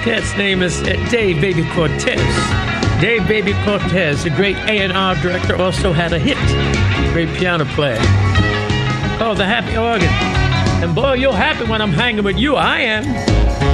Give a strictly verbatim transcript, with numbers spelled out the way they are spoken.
Cat's name is uh, Dave Baby Cortez. Dave Baby Cortez, a great A and R director, also had a hit. Great piano player called The Happy Organ. And boy, you're happy when I'm hanging with you. I am.